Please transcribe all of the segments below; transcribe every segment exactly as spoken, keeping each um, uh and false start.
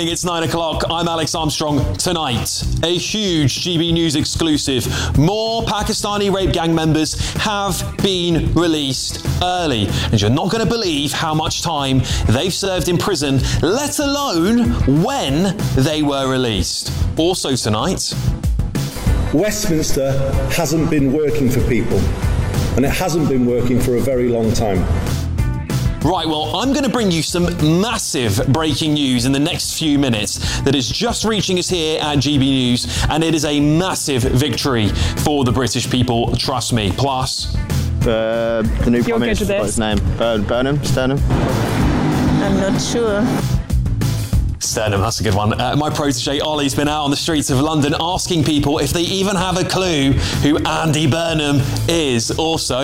It's nine o'clock. I'm Alex Armstrong. Tonight, a huge G B News exclusive. More Pakistani rape gang members have been released early. And you're not going to believe how much time they've served in prison, let alone when they were released. Also tonight, Westminster hasn't been working for people, and it hasn't been working for a very long time. Right, well, I'm going to bring you some massive breaking news in the next few minutes that is just reaching us here at G B News, and it is a massive victory for the British people, trust me. Plus, uh, the new Prime Minister, what's his name? Bur- Burnham? Sternum? I'm not sure. Sternum, that's a good one. Uh, my protege Ollie's been out on the streets of London asking people if they even have a clue who Andy Burnham is. Also,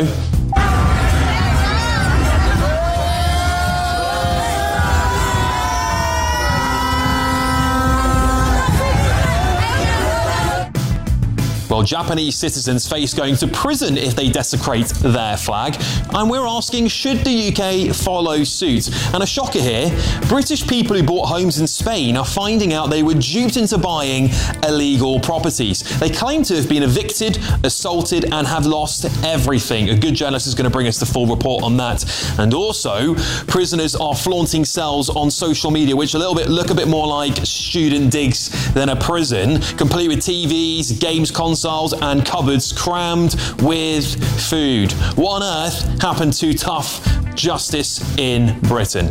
well, Japanese citizens face going to prison if they desecrate their flag. And we're asking, should the U K follow suit? And a shocker here, British people who bought homes in Spain are finding out they were duped into buying illegal properties. They claim to have been evicted, assaulted, and have lost everything. A good journalist is going to bring us the full report on that. And also, prisoners are flaunting cells on social media, which a little bit look a bit more like student digs than a prison, complete with T Vs, games consoles, and cupboards crammed with food. What on earth happened to tough justice in Britain?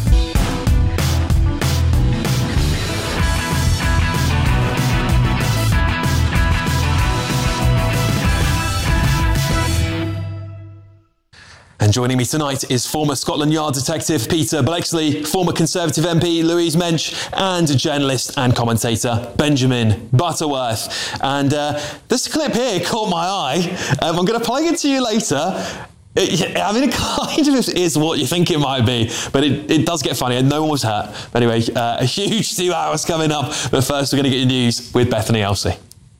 And joining me tonight is former Scotland Yard detective Peter Bleksley, former Conservative M P Louise Mensch, and journalist and commentator Benjamin Butterworth. And uh, this clip here caught my eye. Um, I'm going to play it to you later. It, I mean, it kind of is what you think it might be, but it, it does get funny and no one was hurt. But anyway, uh, a huge two hours coming up. But first, we're going to get your news with Bethany Elsey.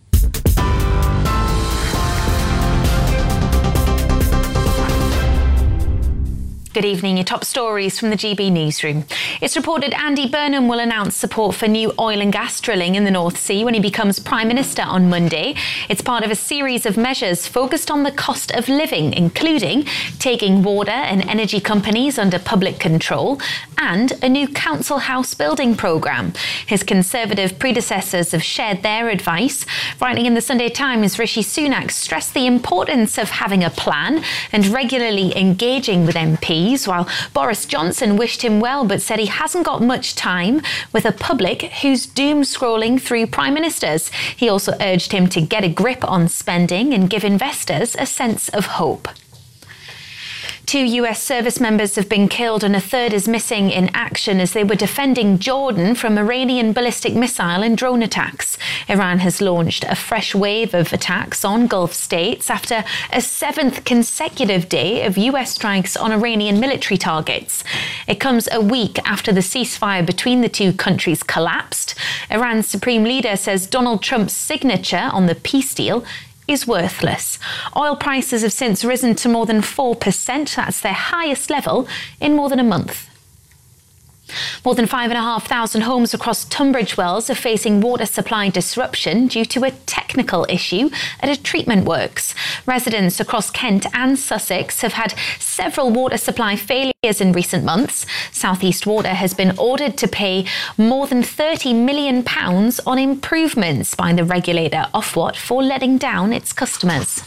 Good evening. Your top stories from the G B Newsroom. It's reported Andy Burnham will announce support for new oil and gas drilling in the North Sea when he becomes Prime Minister on Monday. It's part of a series of measures focused on the cost of living, including taking water and energy companies under public control and a new council house building programme. His Conservative predecessors have shared their advice. Writing in the Sunday Times, Rishi Sunak stressed the importance of having a plan and regularly engaging with M Ps, while Boris Johnson wished him well but said he hasn't got much time with a public who's doom scrolling through prime ministers. He also urged him to get a grip on spending and give investors a sense of hope. Two U S service members have been killed and a third is missing in action as they were defending Jordan from Iranian ballistic missile and drone attacks. Iran has launched a fresh wave of attacks on Gulf states after a seventh consecutive day of U S strikes on Iranian military targets. It comes a week after the ceasefire between the two countries collapsed. Iran's supreme leader says Donald Trump's signature on the peace deal is worthless. Oil prices have since risen to more than four percent. That's their highest level in more than a month. More than five and a half thousand homes across Tunbridge Wells are facing water supply disruption due to a technical issue at a treatment works. Residents across Kent and Sussex have had several water supply failures in recent months. South East Water has been ordered to pay more than thirty million pounds on improvements by the regulator Ofwat for letting down its customers.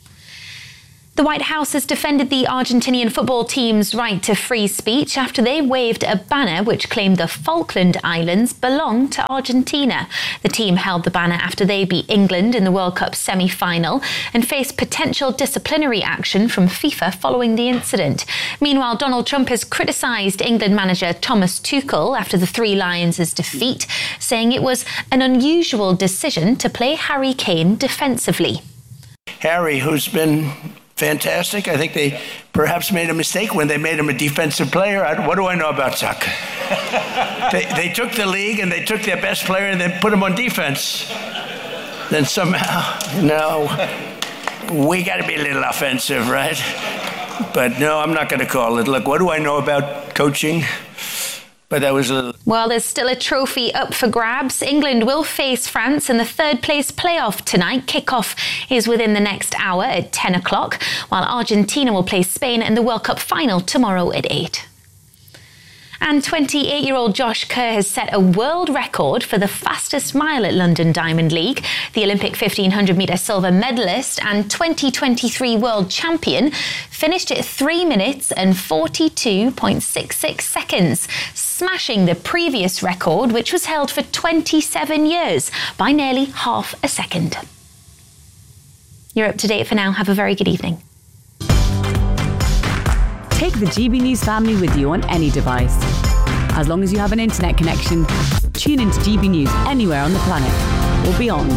The White House has defended the Argentinian football team's right to free speech after they waved a banner which claimed the Falkland Islands belong to Argentina. The team held the banner after they beat England in the World Cup semi-final and faced potential disciplinary action from FIFA following the incident. Meanwhile, Donald Trump has criticised England manager Thomas Tuchel after the Three Lions' defeat, saying it was an unusual decision to play Harry Kane defensively. Harry, who's been fantastic. I think they perhaps made a mistake when they made him a defensive player. I, what do I know about soccer? they, they took the league and they took their best player and then put him on defense. Then somehow, no, we got to be a little offensive, right? But no, I'm not going to call it. Look, what do I know about coaching? but that was a little... Well, there's still a trophy up for grabs. England will face France in the third place playoff tonight. Kickoff is within the next hour at ten o'clock, while Argentina will play Spain in the World Cup final tomorrow at eight. And twenty-eight-year-old Josh Kerr has set a world record for the fastest mile at London Diamond League. The Olympic fifteen hundred metre silver medalist and twenty twenty-three world champion finished at three minutes and forty-two point six six seconds, smashing the previous record, which was held for twenty-seven years, by nearly half a second. You're up to date for now. Have a very good evening. Take the G B News family with you on any device. As long as you have an internet connection, tune into G B News anywhere on the planet or beyond.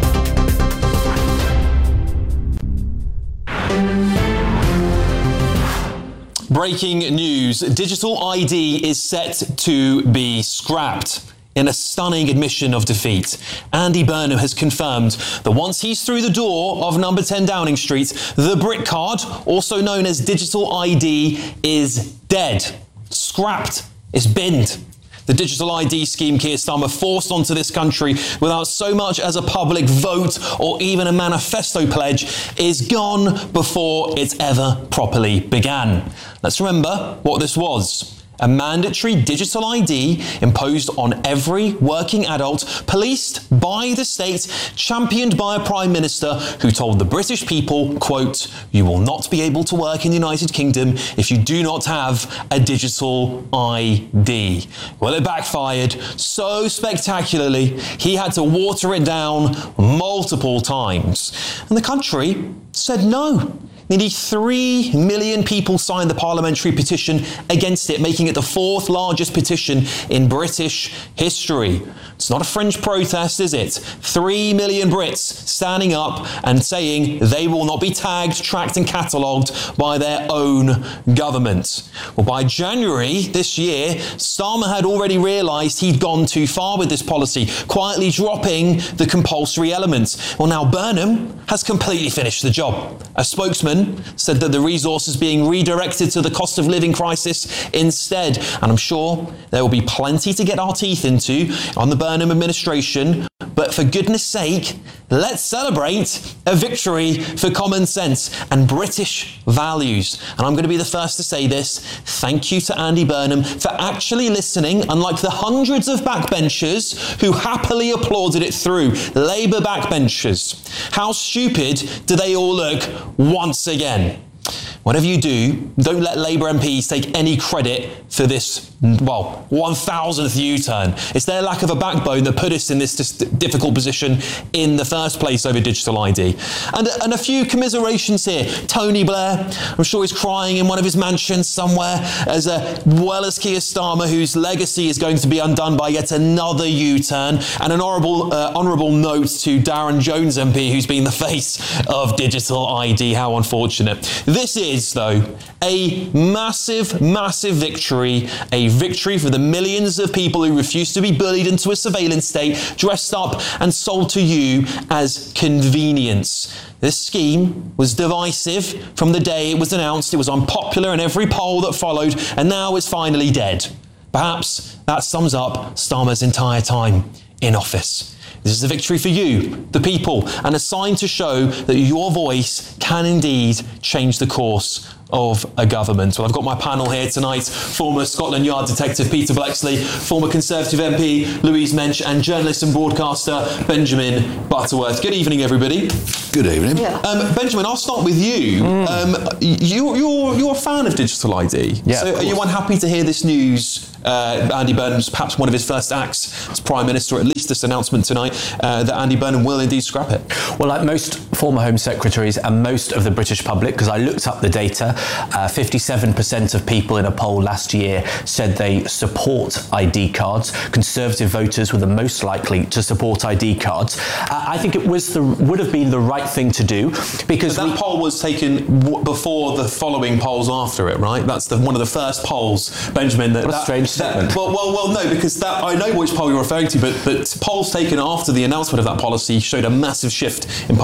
Breaking news. Digital I D is set to be scrapped. In a stunning admission of defeat, Andy Burnham has confirmed that once he's through the door of number ten Downing Street, the Brit card, also known as digital I D, is dead. Scrapped. It's binned. The digital I D scheme Keir Starmer forced onto this country without so much as a public vote or even a manifesto pledge is gone before it ever properly began. Let's remember what this was. A mandatory digital I D imposed on every working adult, policed by the state, championed by a Prime Minister who told the British people, quote, "You will not be able to work in the United Kingdom if you do not have a digital I D." Well, it backfired so spectacularly, he had to water it down multiple times. And the country said no. Nearly three million people signed the parliamentary petition against it, making it the fourth largest petition in British history. It's not a fringe protest, is it? Three million Brits standing up and saying they will not be tagged, tracked and catalogued by their own government. Well, by January this year, Starmer had already realised he'd gone too far with this policy, quietly dropping the compulsory element. Well, now Burnham has completely finished the job. A spokesman said that the resources being redirected to the cost of living crisis instead. And I'm sure there will be plenty to get our teeth into on the Burnham administration. But for goodness sake, let's celebrate a victory for common sense and British values. And I'm going to be the first to say this. Thank you to Andy Burnham for actually listening, unlike the hundreds of backbenchers who happily applauded it through. Labour backbenchers. How stupid do they all look once again? Whatever you do, don't let Labour M Ps take any credit for this, well, one thousandth U-turn. It's their lack of a backbone that put us in this difficult position in the first place over digital I D. And, and a few commiserations here. Tony Blair, I'm sure he's crying in one of his mansions somewhere, as uh, well as Keir Starmer, whose legacy is going to be undone by yet another U-turn. And an honourable, uh, honourable note to Darren Jones M P, who's been the face of digital I D. How unfortunate. This is though, a massive, massive victory, a victory for the millions of people who refuse to be bullied into a surveillance state, dressed up and sold to you as convenience. This scheme was divisive from the day it was announced. It was unpopular in every poll that followed, and now it's finally dead. Perhaps that sums up Starmer's entire time in office. This is a victory for you, the people, and a sign to show that your voice can indeed change the course of a government. Well, I've got my panel here tonight. Former Scotland Yard detective Peter Bleksley, former Conservative M P Louise Mensch, and journalist and broadcaster Benjamin Butterworth. Good evening, everybody. Good evening. Yeah. Um, Benjamin, I'll start with you. Mm. Um, you you're, you're a fan of digital I D. Yeah, so are you unhappy to hear this news? Uh, Andy Burnham's perhaps one of his first acts as Prime Minister, at least this announcement tonight, uh, that Andy Burnham will indeed scrap it. Well, like most former Home Secretaries and most of the British public, because I looked up the data, uh, fifty-seven percent of people in a poll last year said they support I D cards. Conservative voters were the most likely to support I D cards. Uh, I think it was the would have been the right thing to do, because but that we, poll was taken w- before the following polls after it, right? That's the, one of the first polls, Benjamin. That, what a that, strange statement. Well, well, well, no, because that I know which poll you're referring to, but but polls taken after the announcement of that policy showed a massive shift in public opinion.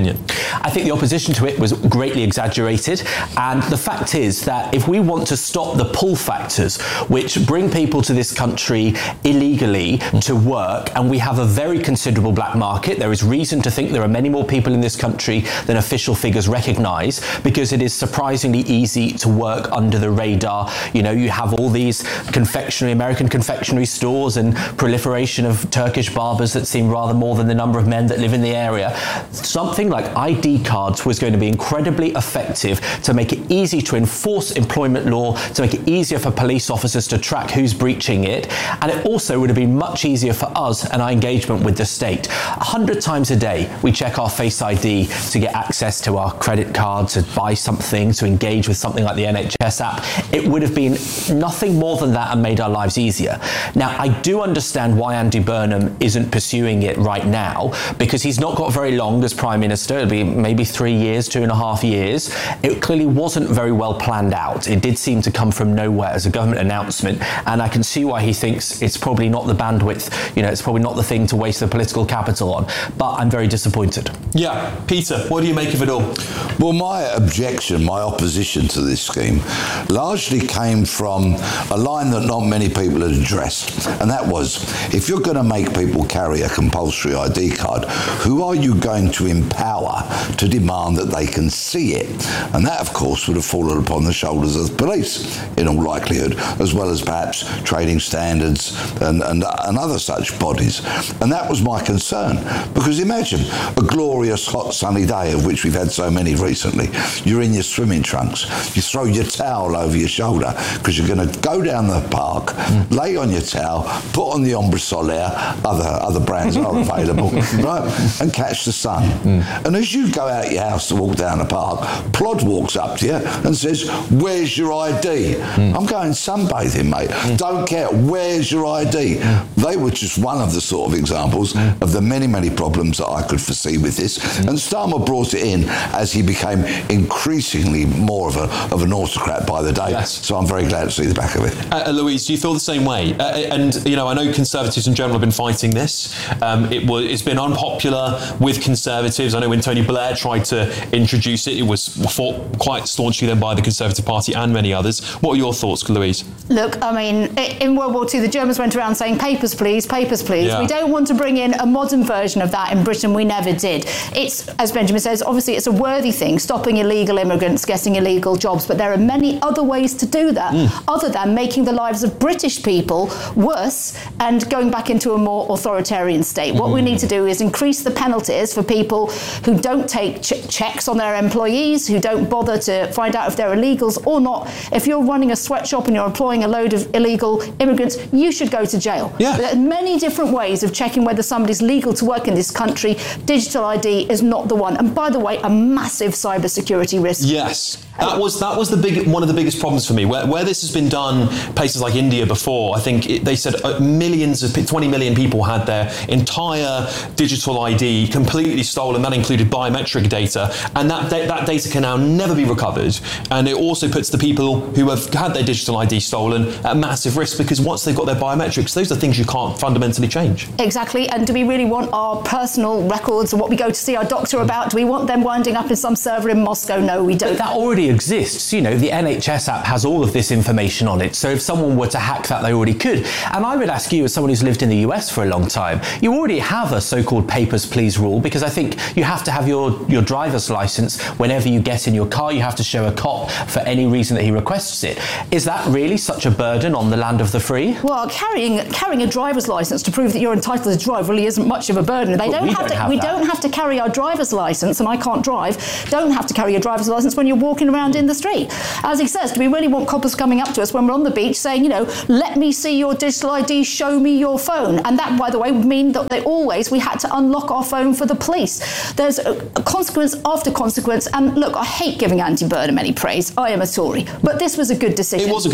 opinion? I think the opposition to it was greatly exaggerated, and the fact is that if we want to stop the pull factors which bring people to this country illegally to work, and we have a very considerable black market, there is reason to think there are many more people in this country than official figures recognise, because it is surprisingly easy to work under the radar. You know, you have all these confectionery, American confectionery stores and proliferation of Turkish barbers that seem rather more than the number of men that live in the area. Something like I D cards was going to be incredibly effective to make it easy to enforce employment law, to make it easier for police officers to track who's breaching it, and it also would have been much easier for us and our engagement with the state. A hundred times a day we check our Face I D to get access to our credit card, to buy something, to engage with something like the N H S app. It would have been nothing more than that and made our lives easier. Now, I do understand why Andy Burnham isn't pursuing it right now, because he's not got very long as Prime Minister. It'll be maybe three years, two and a half years. It clearly wasn't very well planned out. It did seem to come from nowhere as a government announcement, and I can see why he thinks it's probably not the bandwidth, you know, it's probably not the thing to waste the political capital on, but I'm very disappointed. Yeah, Peter, what do you make of it all? Well, my objection, my opposition to this scheme largely came from a line that not many people had addressed, and that was, if you're going to make people carry a compulsory I D card, who are you going to empower to demand that they can see it? And that, of course, would have fallen upon the shoulders of the police, in all likelihood, as well as perhaps trading standards and, and, and other such bodies. And that was my concern, because imagine a glorious hot sunny day, of which we've had so many recently. You're in your swimming trunks, you throw your towel over your shoulder because you're going to go down the park, mm. lay on your towel, put on the Ombre Solaire, other other brands are available, right, and catch the sun. Mm. And as you go out your house to walk down the park, Plod walks up to you and says, "Where's your I D?" Mm. I'm going sunbathing, mate. Mm. Don't care. Where's your I D? Mm. They were just one of the sort of examples mm. of the many, many problems that I could foresee with this. Mm. And Starmer brought it in as he became increasingly more of a of an autocrat by the day. Yes. So I'm very glad to see the back of it. Uh, Louise, do you feel the same way? Uh, and, you know, I know Conservatives in general have been fighting this. Um, it was, it's been unpopular with Conservatives. I know when Tony Blair tried to introduce it, it was fought quite staunchly then by the Conservative Party and many others. What are your thoughts, Louise? Look, I mean, in World War Two, the Germans went around saying, papers, please, papers, please. Yeah. We don't want to bring in a modern version of that in Britain. We never did. It's, as Benjamin says, obviously it's a worthy thing, stopping illegal immigrants getting illegal jobs, but there are many other ways to do that, mm. other than making the lives of British people worse and going back into a more authoritarian state. Mm. What we need to do is increase the penalties for people who don't take ch- checks on their employees, who don't bother to find out if they're illegals or not. If you're running a sweatshop and you're employing a load of illegal immigrants, you should go to jail. Yeah. There are many different ways of checking whether somebody's legal to work in this country. Digital I D is not the one. And by the way, a massive cybersecurity risk. Yes. That was that was the big one of the biggest problems for me. Where, where this has been done, places like India before, I think it, they said uh, millions of twenty million people had their entire digital I D completely stolen. That included biometric data, and that that data can now never be recovered. And it also puts the people who have had their digital I D stolen at massive risk, because once they've got their biometrics, those are things you can't fundamentally change. Exactly. And do we really want our personal records and what we go to see our doctor about? Do we want them winding up in some server in Moscow? No, we don't. But that already exists. You know, the N H S app has all of this information on it. So if someone were to hack that, they already could. And I would ask you, as someone who's lived in the U S for a long time, you already have a so-called papers, please rule, because I think you have to have your, your driver's license whenever you get in your car. You have to show a cop for any reason that he requests it. Is that really such a burden on the land of the free? Well, carrying carrying a driver's license to prove that you're entitled to drive really isn't much of a burden. They don't we have don't to. Have we that. don't have to carry our driver's license, and I can't drive. Don't have to carry your driver's license when you're walking around in the street. As he says, do we really want coppers coming up to us when we're on the beach saying, you know, let me see your digital I D, show me your phone? And that, by the way, would mean that they always we had to unlock our phone for the police. There's a, a consequence after consequence. And look, I hate giving Andy Burnham any praise. I am a Tory, but this was a good decision. It was a good decision.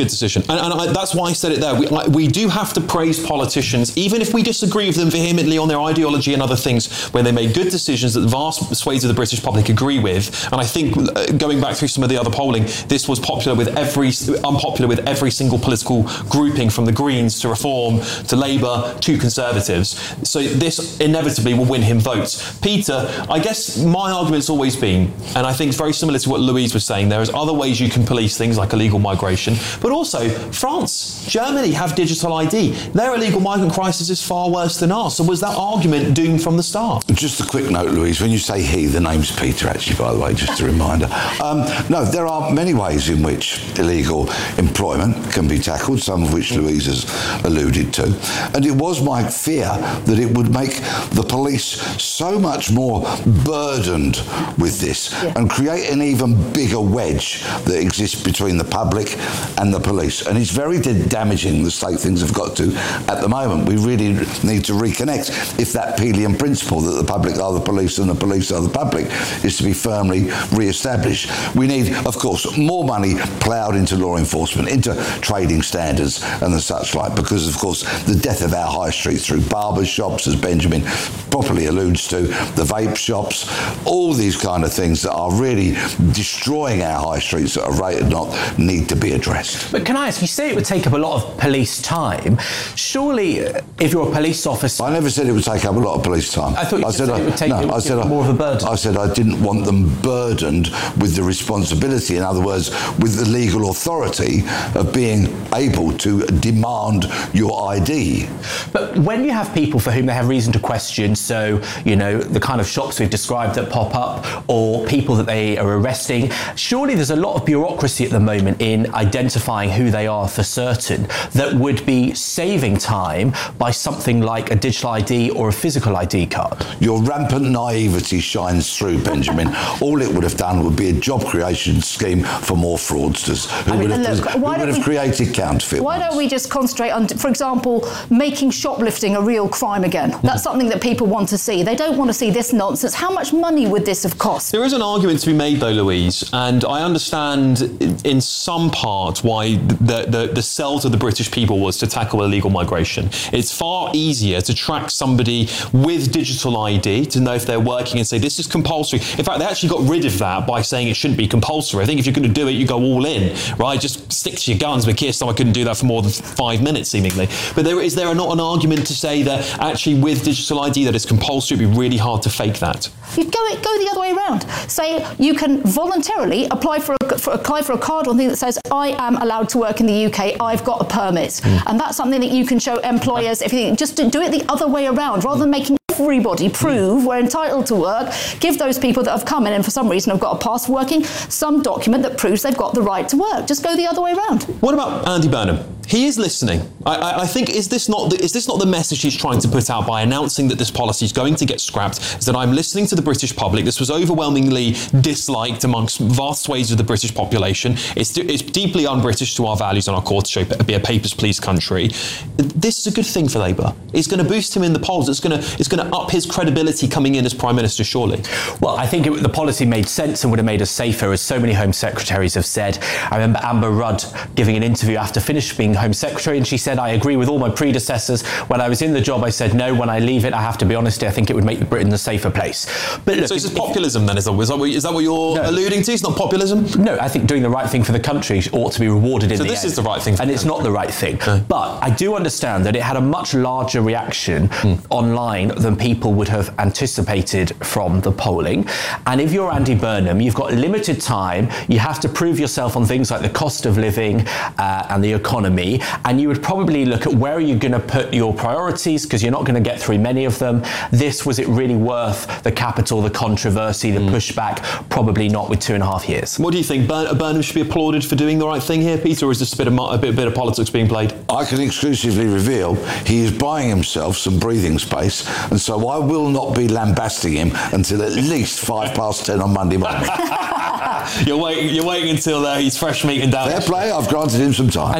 And, and I, that's why I said it there. We, like, we do have to praise politicians, even if we disagree with them vehemently on their ideology and other things, when they make good decisions that the vast swathes of the British public agree with. And I think, uh, going back through some of the other polling, this was popular with every, unpopular with every single political grouping, from the Greens to Reform to Labour to Conservatives. So this inevitably will win him votes. Peter, I guess my argument's always been, and I think it's very similar to what Louise was saying, there is other ways you can police things like illegal migration, but also France, Germany have digital I D. Their illegal migrant crisis is far worse than ours. So was that argument doomed from the start? Just a quick note, Louise, when you say he, the name's Peter, actually, by the way, just a reminder. Um, no, there are many ways in which illegal employment can be tackled, some of which Louise has alluded to. And it was my fear that it would make the police so much more burdened with this yeah. and create an even bigger wedge that exists between the public and the police. And it's very damaging, the state things have got to at the moment. We really need to reconnect if that Pelian principle that the public are the police and the police are the public is to be firmly re-established. We need, of course, more money ploughed into law enforcement, into trading standards and the such like, because, of course, the death of our high streets through barber shops, as Benjamin properly alludes to, the vape shops, all these kind of things that are really destroying our high streets at a rate of not need to be addressed. But can I ask, you say it would take up a lot of police time. Surely, if you're a police officer... I never said it would take up a lot of police time. I thought you I said I, it would take no, it would I said I, more of a burden. I said I didn't want them burdened with the responsibility, in other words, with the legal authority of being able to demand your I D. But when you have people for whom they have reason to question, so, you know, the kind of shops we've described that pop up, or people that they are arresting, surely there's a lot of bureaucracy at the moment in identifying who they are for certain that would be saving time by something like a digital I D or a physical I D card. Your rampant naivety shines through, Benjamin. All it would have done would be a job creation scheme for more fraudsters who I mean, would have, look, who would have we, created counterfeit Why ones. don't we just concentrate on, for example, making shoplifting a real crime again? That's something that people want to see. They don't want to see this nonsense. How much money would this have cost? There is an argument to be made, though, Louise, and I understand in some part why the, the, the sell to the British people was to tackle illegal migration. It's far easier to track somebody with digital I D, to know if they're working, and say this is compulsory. In fact, they actually got rid of that by saying it shouldn't be compulsory. I think if you're going to do it, you go all in, right? Just stick to your guns. But Keir Starmer couldn't do that for more than five minutes, seemingly. But there is there not an argument to say that actually with digital I D that it's compulsory? It'd be really hard to fake that. You'd go go the other way around. Say you can voluntarily apply for a, for, apply for a card or thing that says I am allowed to work in the U K. I've got a permit, mm. and that's something that you can show employers. If you just do it the other way around, rather than making everybody prove we're entitled to work, give those people that have come in and for some reason have got a pass working some document that proves they've got the right to work. Just go the other way around. What about Andy Burnham? He is listening. I, I, I think, is this not the, is this not the message he's trying to put out by announcing that this policy is going to get scrapped? Is that I'm listening to the British public. This was overwhelmingly disliked amongst vast swathes of the British population. It's, it's deeply un-British to our values and our core to show, be a papers please country. This is a good thing for Labour. It's going to boost him in the polls. It's going to it's going to up his credibility coming in as Prime Minister, surely. Well, I think it, the policy made sense and would have made us safer, as so many Home Secretaries have said. I remember Amber Rudd giving an interview after finished being Home Secretary, and she said, I agree with all my predecessors. When I was in the job, I said, no, when I leave it, I have to be honest, I think it would make Britain a safer place. But look, so is this populism then? Is that, is that what, is that what you're no. alluding to? It's not populism? No, I think doing the right thing for the country ought to be rewarded in so the this end. is the right thing for And the it's country. not the right thing. No. But I do understand that it had a much larger reaction mm. online than people would have anticipated from the polling. And if you're Andy Burnham, you've got limited time, you have to prove yourself on things like the cost of living uh, and the economy, and you would probably look at where are you going to put your priorities, because you're not going to get through many of them. This, was it really worth the capital, the controversy, the mm. pushback? Probably not with two and a half years. What do you think? Burn- Burnham should be applauded for doing the right thing here, Peter, or is this a bit of, a bit, a bit of politics being played? I can exclusively reveal he is buying himself some breathing space, and so I will not be lambasting him until at least five past ten on Monday morning. You're waiting. You're waiting until uh, he's fresh meat and damage. Fair play. I've granted him some time. And he does become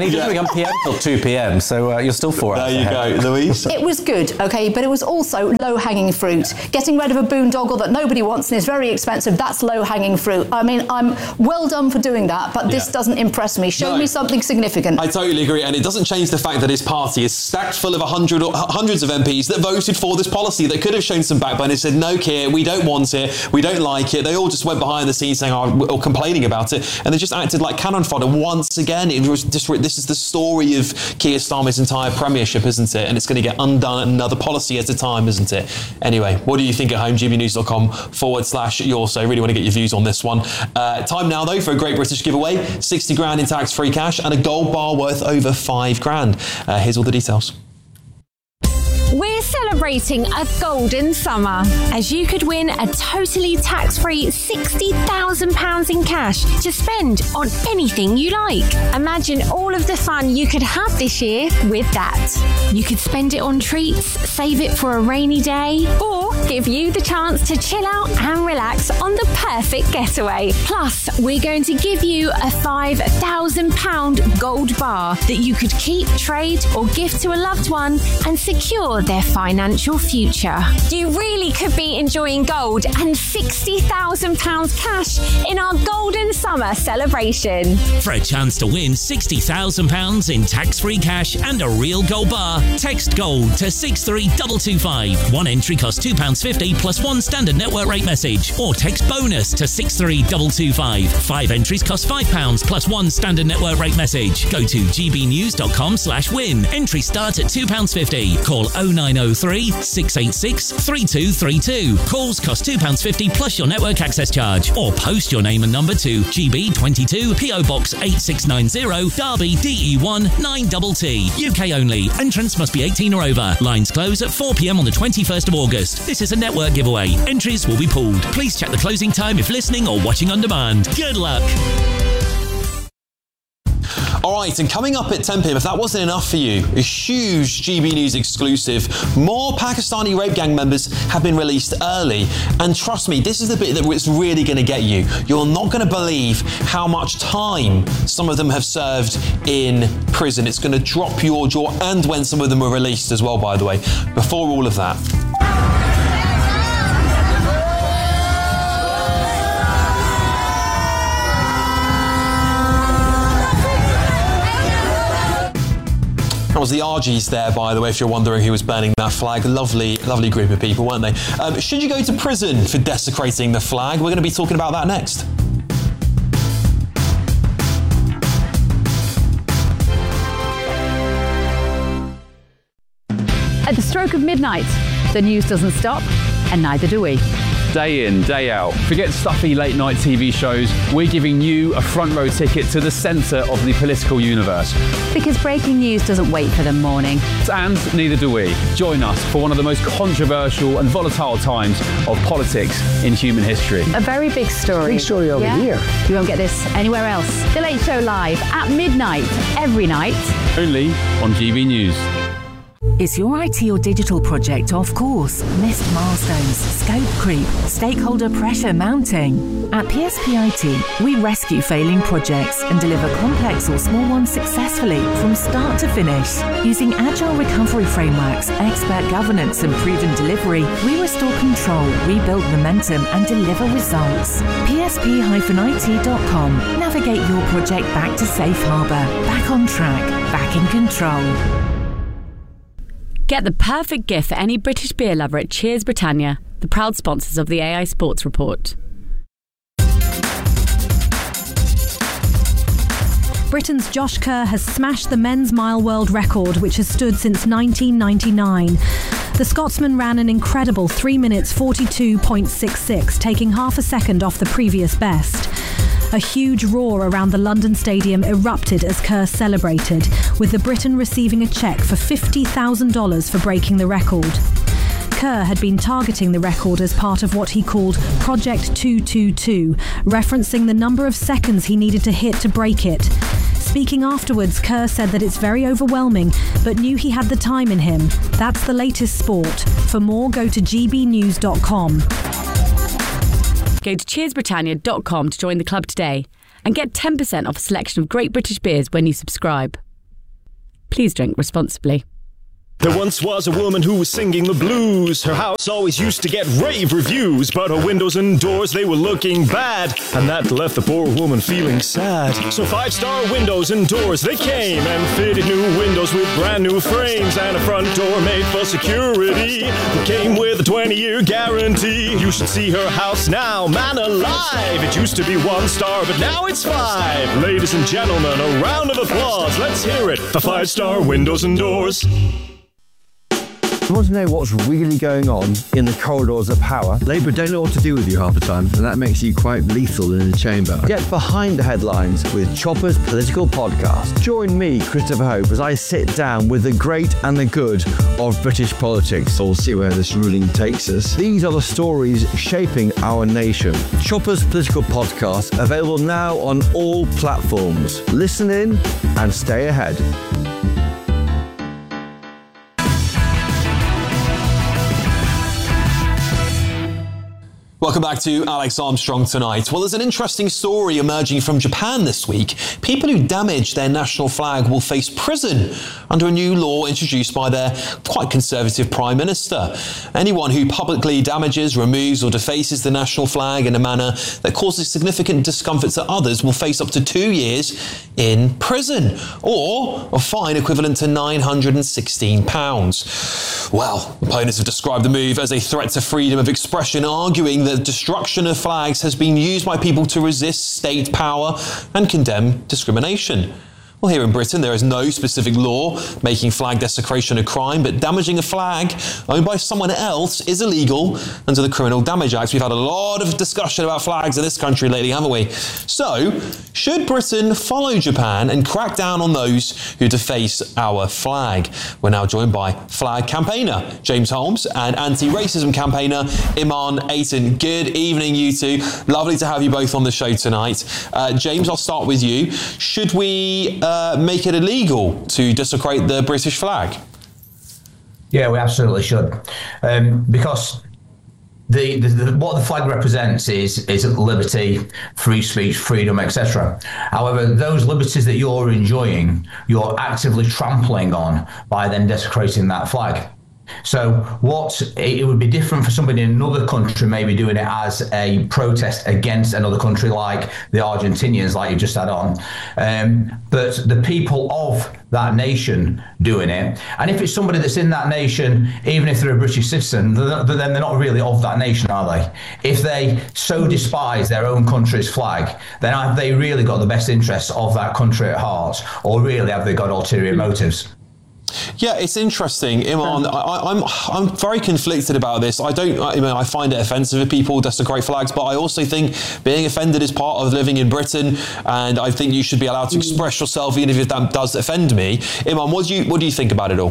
p.m. till two p.m, so uh, you're still four hours There you ahead. go, Louise. It was good, okay, but it was also low-hanging fruit. Getting rid of a boondoggle that nobody wants and is very expensive, that's low-hanging fruit. I mean, I'm well done for doing that, but this Yeah. doesn't impress me. Show No. me something significant. I totally agree, and it doesn't change the fact that his party is stacked full of a hundred or hundreds of M Ps that voted for this policy that could have shown some backbone and said, no, Keir, we don't want it, we don't like it. They all just went behind the scenes saying, oh, or complaining about it, and they just acted like cannon fodder once again. It was just, this is the story of Keir Starmer's entire premiership, isn't it? And it's going to get undone another policy at a time, isn't it? Anyway, what do you think at home? gbnews.com forward slash Yorso. Really want to get your views on this one. Uh, time now, though, for a Great British giveaway. sixty grand in tax-free cash and a gold bar worth over five grand. Uh, here's all the details. We're celebrating a golden summer, as you could win a totally tax-free sixty thousand pounds in cash to spend on anything you like. Imagine all of the fun you could have this year with that. You could spend it on treats, save it for a rainy day, or give you the chance to chill out and relax on the perfect getaway. Plus, we're going to give you a five thousand pounds gold bar that you could keep, trade, or gift to a loved one and secure their financial future. You really could be enjoying gold and sixty thousand pounds cash in our golden summer celebration. For a chance to win sixty thousand pounds in tax-free cash and a real gold bar, text GOLD to six three two two five. One entry costs two pounds fifty plus one standard network rate message, or text BONUS to six three two two five. Five entries cost five pounds plus one standard network rate message. Go to gbnews.com slash win. Entry start at two pounds fifty. Call oh nine oh three, six eight six, three two three two. Calls cost two pounds fifty plus your network access charge. Or post your name and number to G B twenty-two, P O Box eight six nine zero, Derby, D E one nine T T. U K only. Entrance must be eighteen or over. Lines close at four p.m. on the twenty-first of August. This is a network giveaway. Entries will be pooled. Please check the closing time if listening or watching on demand. Good luck. All right, and coming up at ten p.m, if that wasn't enough for you, a huge G B News exclusive. More Pakistani rape gang members have been released early. And trust me, this is the bit that's really going to get you. You're not going to believe how much time some of them have served in prison. It's going to drop your jaw, and when some of them were released as well, by the way. Before all of that, that was the R Gs there, by the way, if you're wondering who was burning that flag. Lovely, lovely group of people, weren't they? Um, should you go to prison for desecrating the flag? We're going to be talking about that next. At the stroke of midnight, the news doesn't stop, and neither do we. Day in, day out. Forget stuffy late night T V shows. We're giving you a front row ticket to the centre of the political universe. Because breaking news doesn't wait for the morning. And neither do we. Join us for one of the most controversial and volatile times of politics in human history. A very big story. Big story over yeah? here. You won't get this anywhere else. The Late Show live at midnight, every night. Only on G B News. Is your I T or digital project off course? Missed milestones, scope creep, stakeholder pressure mounting? At P S P I T, we rescue failing projects and deliver complex or small ones successfully from start to finish. Using agile recovery frameworks, expert governance and proven delivery, we restore control, rebuild momentum and deliver results. P S P I T dot com. Navigate your project back to safe harbour, back on track, back in control. Get the perfect gift for any British beer lover at Cheers Britannia, the proud sponsors of the A I Sports Report. Britain's Josh Kerr has smashed the men's mile world record, which has stood since nineteen ninety-nine. The Scotsman ran an incredible three minutes forty-two point six six, taking half a second off the previous best. A huge roar around the London Stadium erupted as Kerr celebrated, with the Briton receiving a cheque for fifty thousand dollars for breaking the record. Kerr had been targeting the record as part of what he called Project two two two, referencing the number of seconds he needed to hit to break it. Speaking afterwards, Kerr said that it's very overwhelming, but knew he had the time in him. That's the latest sport. For more, go to g b news dot com. Go to cheers britannia dot com to join the club today and get ten percent off a selection of great British beers when you subscribe. Please drink responsibly. There once was a woman who was singing the blues. Her house always used to get rave reviews, but her windows and doors, they were looking bad, and that left the poor woman feeling sad. So five-star windows and doors, they came and fitted new windows with brand new frames and a front door made for security that came with a twenty-year guarantee. You should see her house now, man alive. It used to be one star, but now it's five. Ladies and gentlemen, a round of applause. Let's hear it for five-star windows and doors. You want to know what's really going on in the corridors of power? Labour don't know what to do with you half the time, and that makes you quite lethal in the chamber. Get behind the headlines with Chopper's Political Podcast. Join me, Christopher Hope, as I sit down with the great and the good of British politics. We'll see where this ruling takes us. These are the stories shaping our nation. Chopper's Political Podcast, available now on all platforms. Listen in and stay ahead. Welcome back to Alex Armstrong Tonight. Well, there's an interesting story emerging from Japan this week. People who damage their national flag will face prison under a new law introduced by their quite conservative Prime Minister. Anyone who publicly damages, removes or defaces the national flag in a manner that causes significant discomfort to others will face up to two years in prison or a fine equivalent to nine hundred sixteen pounds. Well, opponents have described the move as a threat to freedom of expression, arguing that destruction of flags has been used by people to resist state power and condemn discrimination. Well, here in Britain, there is no specific law making flag desecration a crime, but damaging a flag owned by someone else is illegal under the Criminal Damage Act. We've had a lot of discussion about flags in this country lately, haven't we? So, should Britain follow Japan and crack down on those who deface our flag? We're now joined by flag campaigner James Holmes and anti-racism campaigner Iman Ayton. Good evening, you two. Lovely to have you both on the show tonight. Uh, James, I'll start with you. Should we Uh, make it illegal to desecrate the British flag? Yeah, we absolutely should, um, because the, the, the what the flag represents is is liberty, free speech, freedom, et cetera. However, those liberties that you're enjoying, you're actively trampling on by then desecrating that flag. So what it would be different for somebody in another country maybe doing it as a protest against another country like the Argentinians, like you just had on. Um, but the people of that nation doing it, and if it's somebody that's in that nation, even if they're a British citizen, then they're not really of that nation, are they? If they so despise their own country's flag, then have they really got the best interests of that country at heart, or really have they got ulterior motives? Yeah, it's interesting, Iman. I, I'm I'm very conflicted about this. I don't. I mean, I find it offensive if people desecrate flags, but I also think being offended is part of living in Britain, and I think you should be allowed to express yourself, even if that does offend me. Iman, what do you what do you think about it all?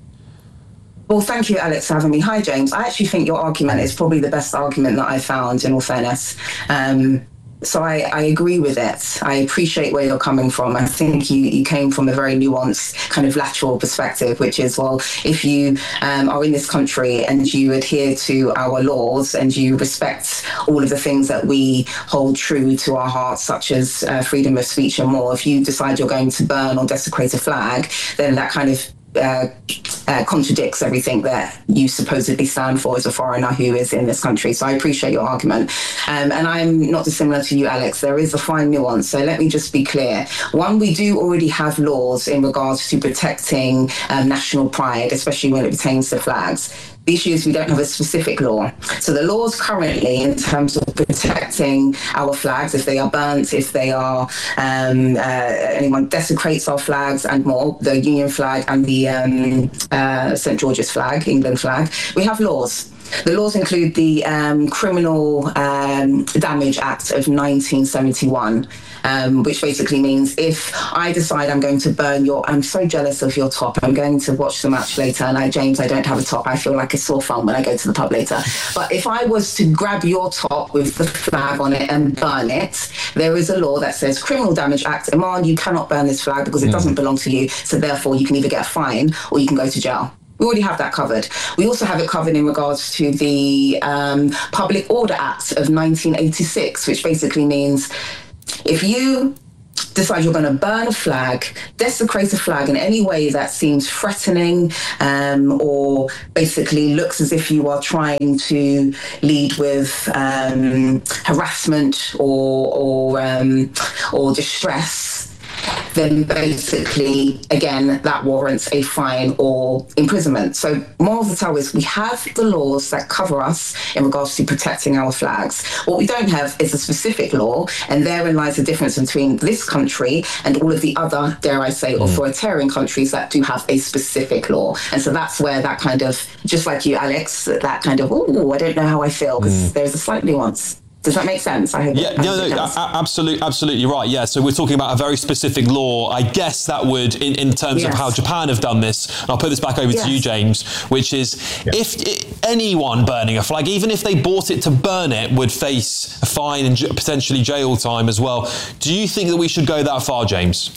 Well, thank you, Alex, for having me. Hi, James. I actually think your argument is probably the best argument that I found, in all fairness. Um, So I, I agree with it. I appreciate where you're coming from. I think you, you came from a very nuanced kind of lateral perspective, which is, well, if you um, are in this country and you adhere to our laws and you respect all of the things that we hold true to our hearts, such as uh, freedom of speech and more, if you decide you're going to burn or desecrate a flag, then that kind of Uh, uh, contradicts everything that you supposedly stand for as a foreigner who is in this country. So I appreciate your argument. Um, and I'm not dissimilar to you, Alex. There is a fine nuance. So let me just be clear. One, we do already have laws in regards to protecting um, national pride, especially when it pertains to flags. The issue is we don't have a specific law. So the laws currently, in terms of protecting our flags, if they are burnt, if they are, um, uh, anyone desecrates our flags and more, the Union flag and the um, uh, Saint George's flag, England flag, we have laws. The laws include the um, Criminal um, Damage Act of nineteen seventy-one, um, which basically means if I decide I'm going to burn your, I'm so jealous of your top, I'm going to watch the match later, and I, James, I don't have a top, I feel like a sore thumb when I go to the pub later. But if I was to grab your top with the flag on it and burn it, there is a law that says Criminal Damage Act, Iman, you cannot burn this flag because it mm. doesn't belong to you, so therefore you can either get a fine or you can go to jail. We already have that covered. We also have it covered in regards to the um, Public Order Act of nineteen eighty-six, which basically means if you decide you're going to burn a flag, desecrate a flag in any way that seems threatening um, or basically looks as if you are trying to lead with um, harassment or or, um, or distress, then basically, again, that warrants a fine or imprisonment. So moral of the tale is we have the laws that cover us in regards to protecting our flags. What we don't have is a specific law, and therein lies the difference between this country and all of the other, dare I say, mm. authoritarian countries that do have a specific law. And so that's where that kind of, just like you, Alex, that kind of, oh, I don't know how I feel, because mm. there's a slight nuance. Does that make sense? I hope. Yeah, no, no, absolutely, absolutely right. Yeah, so we're talking about a very specific law. I guess that would, in, in terms yes. of how Japan have done this, and I'll put this back over yes. to you, James, which is yes. if it, anyone burning a flag, even if they bought it to burn it, would face a fine and potentially jail time as well. Do you think that we should go that far, James?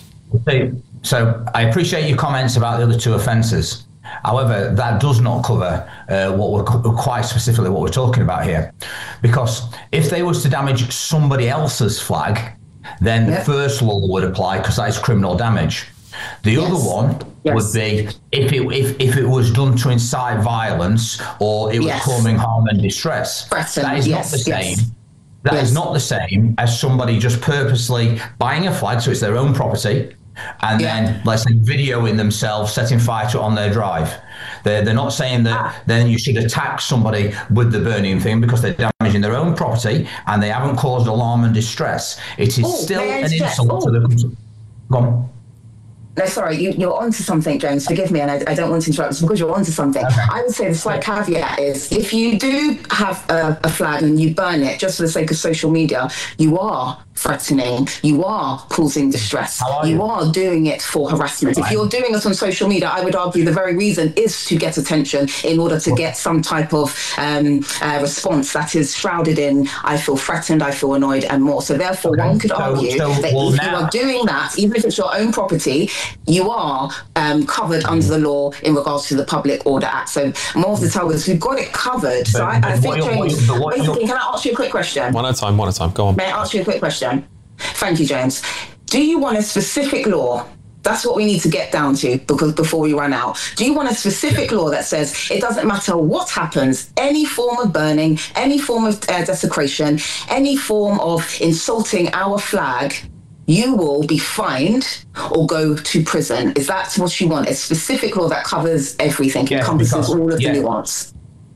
So I appreciate your comments about the other two offences. However, that does not cover uh, what we're quite specifically what we're talking about here, because if they was to damage somebody else's flag, then yep. the first law would apply because that is criminal damage. The yes. other one yes. would be if it if, if it was done to incite violence or it was yes. causing harm and distress. Preston. That is yes. not the yes. same. That yes. is not the same as somebody just purposely buying a flag, so it's their own property, and yeah. then, let's say, videoing themselves setting fire to it on their drive. They're, they're not saying that ah. then you should attack somebody with the burning thing because they're damaging their own property and they haven't caused alarm and distress. It is Ooh, still an insult Ooh. to the... Go on. No, sorry, you, you're onto something, James. Forgive me, and I, I don't want to interrupt. It's because you're onto something. Okay. I would say the slight caveat is if you do have a, a flag and you burn it just for the sake of social media, you are threatening, you are causing distress, are you? you are doing it for harassment. Right. If you're doing it on social media, I would argue the very reason is to get attention in order to get some type of um, uh, response that is shrouded in, I feel threatened, I feel annoyed, and more. So therefore, okay. one could so, argue so, that well, if now... you are doing that, even if it's your own property, you are um, covered under the law in regards to the Public Order Act. So more of the tell is we've got it covered. But, so I, I think, James, basically, can I ask you a quick question? One at a time, one at a time. Go on. May I ask you a quick question? Thank you, James. Do you want a specific law? That's what we need to get down to because before we run out. Do you want a specific law that says it doesn't matter what happens, any form of burning, any form of uh, desecration, any form of insulting our flag, you will be fined or go to prison? Is that what you want? A specific law that covers everything, yes, encompasses because, all of yeah. the nuance?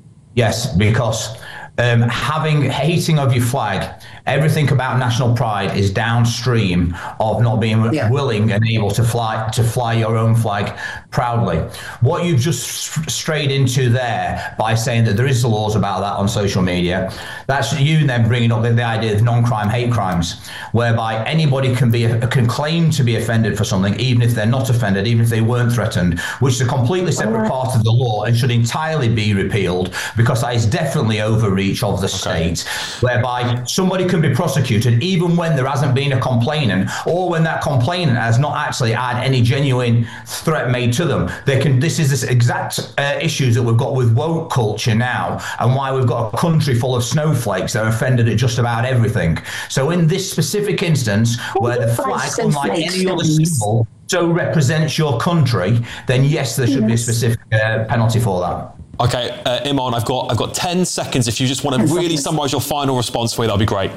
Yes, because um, having hating of your flag, everything about national pride is downstream of not being yeah. willing and able to fly to fly your own flag proudly. What you've just strayed into there by saying that there is laws about that on social media, that's you then bringing up the, the idea of non-crime hate crimes, whereby anybody can be can claim to be offended for something, even if they're not offended, even if they weren't threatened, which is a completely separate right. part of the law and should entirely be repealed because that is definitely overreach of the okay. state, whereby somebody can be prosecuted even when there hasn't been a complainant or when that complainant has not actually had any genuine threat made to them. They can. This is this exact uh, issues that we've got with woke culture now, and why we've got a country full of snowflakes that are offended at just about everything. So in this specific instance, where the flag, unlike any other symbol, so represents your country, then yes, there should yes. be a specific uh, penalty for that. Okay, uh, Iman, I've got I've got ten seconds. If you just want to really summarise your final response for you, that'd be great.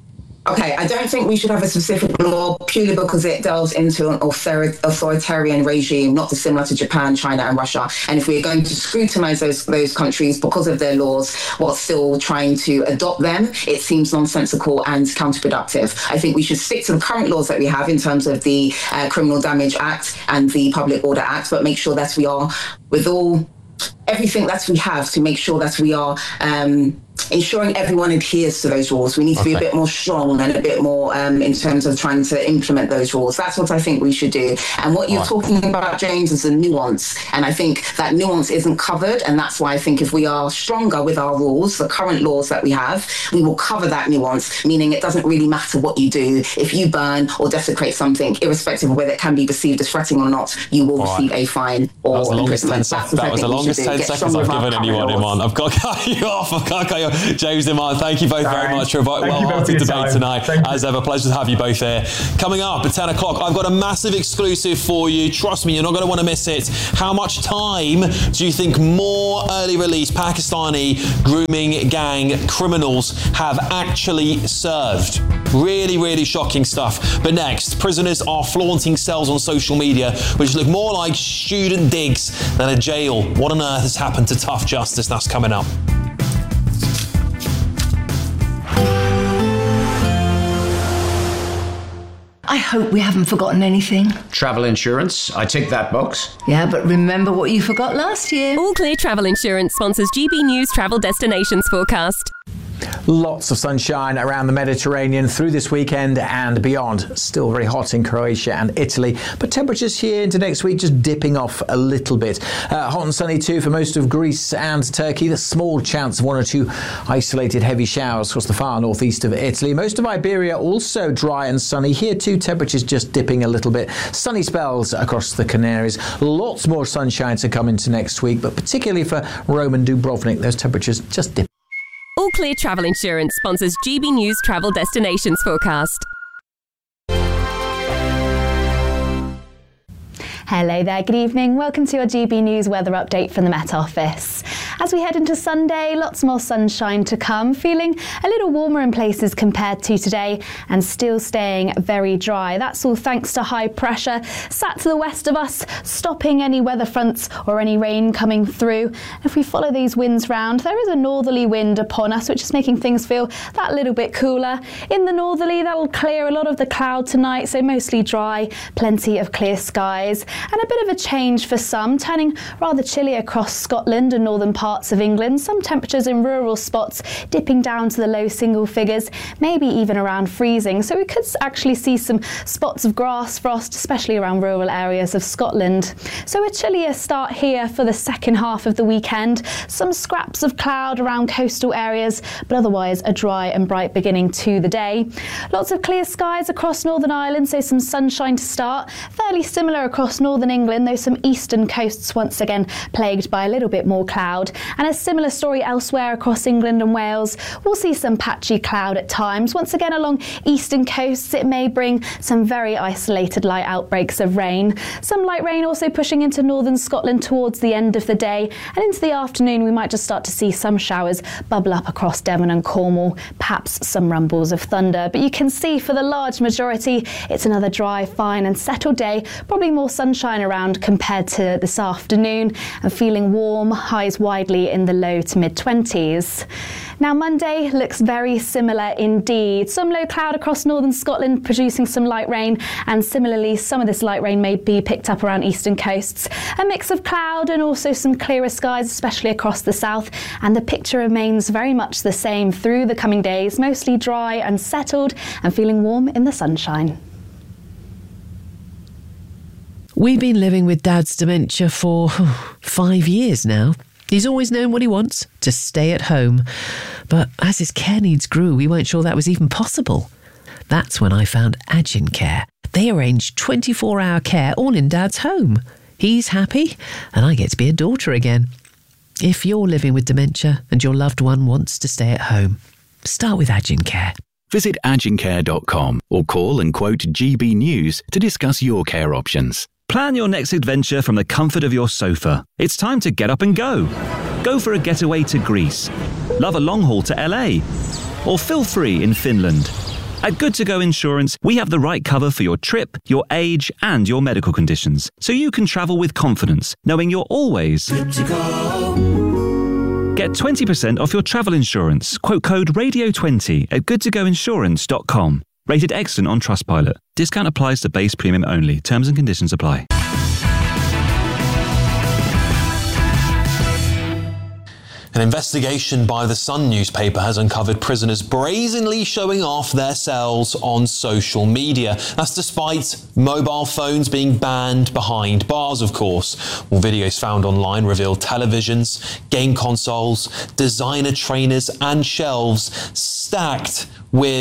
Okay, I don't think we should have a specific law purely because it delves into an authoritarian regime, not dissimilar to Japan, China and Russia. And if we're going to scrutinise those those countries because of their laws while still trying to adopt them, it seems nonsensical and counterproductive. I think we should stick to the current laws that we have in terms of the uh, Criminal Damage Act and the Public Order Act, but make sure that we are, with all everything that we have, to make sure that we are um, ensuring everyone adheres to those rules. We need to okay. be a bit more strong and a bit more um, in terms of trying to implement those rules. That's what I think we should do. And what you're right. talking about, James, is a nuance. And I think that nuance isn't covered. And that's why I think if we are stronger with our rules, the current laws that we have, we will cover that nuance, meaning it doesn't really matter what you do. If you burn or desecrate something, irrespective of whether it can be perceived as threatening or not, you will All receive right. a fine or that was the longest ten, That's that was the longest ten ten seconds I've given anyone in one. I've got to cut you off. I've got to cut you off. James and Martin, thank you both Thanks. very much for a well-hearted debate time. tonight. Thank As you. ever, pleasure to have you both here. Coming up at ten o'clock, I've got a massive exclusive for you. Trust me, you're not going to want to miss it. How much time do you think more early release Pakistani grooming gang criminals have actually served? Really, really shocking stuff. But next, prisoners are flaunting cells on social media which look more like student digs than a jail. What on earth has happened to tough justice? That's coming up. I hope we haven't forgotten anything. Travel insurance, I tick that box. Yeah, but remember what you forgot last year. All Clear Travel Insurance sponsors G B News Travel Destinations Forecast. Lots of sunshine around the Mediterranean through this weekend and beyond. Still very hot in Croatia and Italy, but temperatures here into next week just dipping off a little bit. Uh, hot and sunny too for most of Greece and Turkey. The small chance of one or two isolated heavy showers across the far northeast of Italy. Most of Iberia also dry and sunny. Here too, temperatures just dipping a little bit. Sunny spells across the Canaries. Lots more sunshine to come into next week, but particularly for Rome and Dubrovnik, those temperatures just dip. All Clear Travel Insurance sponsors G B News Travel Destinations Forecast. Hello there, good evening. Welcome to your G B News weather update from the Met Office. As we head into Sunday, lots more sunshine to come, feeling a little warmer in places compared to today and still staying very dry. That's all thanks to high pressure sat to the west of us, stopping any weather fronts or any rain coming through. If we follow these winds round, there is a northerly wind upon us, which is making things feel that little bit cooler. In the northerly, that'll clear a lot of the cloud tonight, so mostly dry, plenty of clear skies. And a bit of a change for some, turning rather chilly across Scotland and northern parts of England. Some temperatures in rural spots dipping down to the low single figures, maybe even around freezing. So we could actually see some spots of grass frost, especially around rural areas of Scotland. So a chillier start here for the second half of the weekend. Some scraps of cloud around coastal areas, but otherwise a dry and bright beginning to the day. Lots of clear skies across Northern Ireland, so some sunshine to start. Fairly similar across Northern England, though some eastern coasts once again plagued by a little bit more cloud. And a similar story elsewhere across England and Wales. We'll see some patchy cloud at times. Once again along eastern coasts, it may bring some very isolated light outbreaks of rain. Some light rain also pushing into northern Scotland towards the end of the day. And into the afternoon, we might just start to see some showers bubble up across Devon and Cornwall, perhaps some rumbles of thunder. But you can see for the large majority, it's another dry, fine and settled day. Probably more sunshine around compared to this afternoon, and feeling warm, highs widely in the low to mid twenties. Now Monday looks very similar indeed. Some low cloud across northern Scotland producing some light rain, and similarly some of this light rain may be picked up around eastern coasts. A mix of cloud and also some clearer skies, especially across the south, and the picture remains very much the same through the coming days, mostly dry and settled and feeling warm in the sunshine. We've been living with Dad's dementia for oh, five years now. He's always known what he wants, to stay at home. But as his care needs grew, we weren't sure that was even possible. That's when I found Agincare. They arrange twenty-four hour care all in Dad's home. He's happy, and I get to be a daughter again. If you're living with dementia and your loved one wants to stay at home, start with Agincare. Visit agincare dot com or call and quote G B News to discuss your care options. Plan your next adventure from the comfort of your sofa. It's time to get up and go. Go for a getaway to Greece. Love a long haul to L A. Or feel free in Finland. At Good To Go Insurance, we have the right cover for your trip, your age, and your medical conditions, so you can travel with confidence, knowing you're always good to go. Get twenty percent off your travel insurance. Quote code radio twenty at good to go insurance dot com. Rated excellent on Trustpilot. Discount applies to base premium only. Terms and conditions apply. An investigation by the Sun newspaper has uncovered prisoners brazenly showing off their cells on social media. That's despite mobile phones being banned behind bars, of course. Well, videos found online reveal televisions, game consoles, designer trainers and shelves stacked with